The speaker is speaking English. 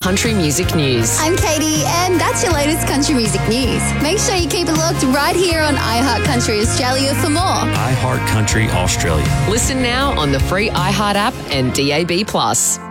country music news. I'm Katie, and that's your latest country music news. Make sure you keep it locked right here on iHeart Country Australia for more. iHeart Country Australia. Listen now on the free iHeart app and DAB+.